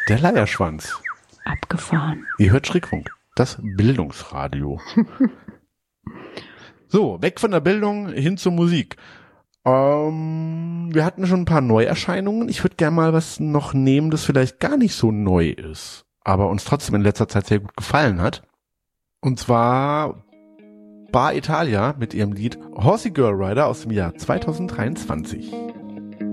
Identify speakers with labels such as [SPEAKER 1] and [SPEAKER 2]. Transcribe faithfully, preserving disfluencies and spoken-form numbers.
[SPEAKER 1] Der Leierschwanz.
[SPEAKER 2] Abgefahren.
[SPEAKER 1] Ihr hört Schrägfunk, das Bildungsradio. So, weg von der Bildung hin zur Musik. Ähm, wir hatten schon ein paar Neuerscheinungen. Ich würde gerne mal was noch nehmen, das vielleicht gar nicht so neu ist, aber uns trotzdem in letzter Zeit sehr gut gefallen hat. Und zwar Bar Italia mit ihrem Lied Horsey Girl Rider aus dem Jahr zweitausenddreiundzwanzig.